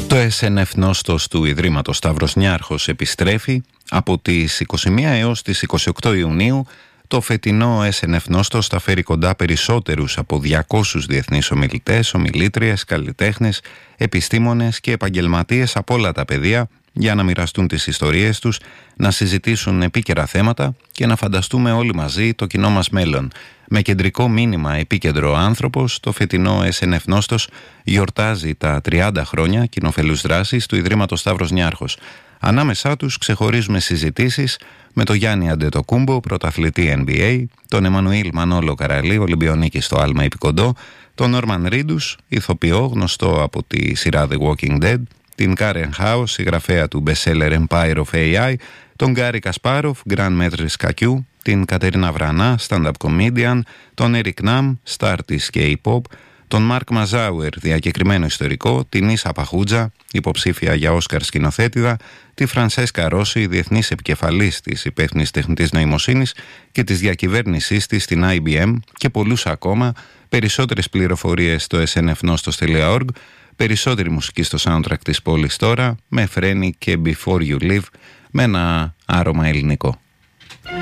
Το SNF Νόστος του Ιδρύματος Σταύρος Νιάρχος επιστρέφει από τις 21 έως τις 28 Ιουνίου. Το φετινό SNF Νόστος θα φέρει κοντά περισσότερους από 200 διεθνείς ομιλητές, ομιλήτριες, καλλιτέχνες, επιστήμονες και επαγγελματίες από όλα τα πεδία για να μοιραστούν τις ιστορίες τους, να συζητήσουν επίκαιρα θέματα και να φανταστούμε όλοι μαζί το κοινό μας μέλλον. Με κεντρικό μήνυμα επίκεντρο άνθρωπος, το φετινό SNF Νόστος γιορτάζει τα 30 χρόνια κοινοφελούς δράσης του Ιδρύματος Σταύρος Νιάρχος. Ανάμεσά τους ξεχωρίζουμε συζητήσεις με τον Γιάννη Αντετοκούμπο, πρωταθλητή NBA, τον Εμμανουήλ Μανόλο Καραλή, Ολυμπιονίκη στο άλμα επικοντό, τον Νόρμαν Ρίντους, ηθοποιό γνωστό από τη σειρά The Walking Dead, την Κάρεν Χάους, συγγραφέα του bestseller Empire of AI, τον Γκάρι Κασπάροφ, Grand Maître Κακιού, την Κατερίνα Βρανά, stand-up comedian, τον Έρικ Ναμ, star της K-pop, τον Μάρκ Μαζάουερ, διακεκριμένο ιστορικό, την Ίσα Παχούτζα, υποψήφια για Όσκαρ σκηνοθέτηδα, τη Φρανσέσκα Ρώση, διεθνής επικεφαλής της υπεύθυνης τεχνητής νοημοσύνης και της διακυβέρνησής της στην IBM και πολλούς ακόμα. Περισσότερες πληροφορίες στο snfnostos.org, περισσότερη μουσική στο soundtrack της πόλης τώρα, με φρένι και Before You Leave, με ένα άρωμα ελληνικό.